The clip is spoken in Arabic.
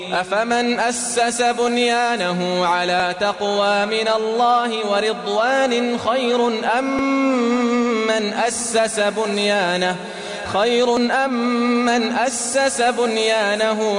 أفمن أسس بنيانه على تقوى من الله ورضوان خير أم من أسس بنيانه